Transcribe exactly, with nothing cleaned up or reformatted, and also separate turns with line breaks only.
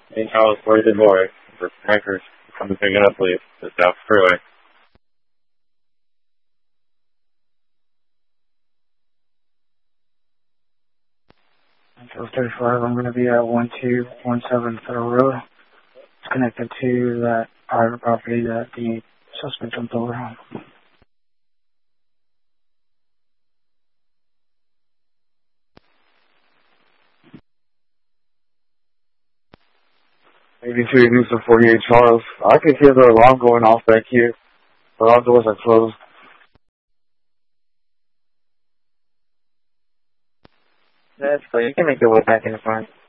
Saint Charles, forty boy. For hackers, come to pick it up, please. The South Freeway.
Until thirty-five, I'm going to be at one two one seven Federal Road. It's connected to that private property that the suspect jumped over on.
eighty-two Houston forty-eight Charles. I can hear the alarm going off back here. The alarm doors are closed.
That's cool. You can make your way back in the front.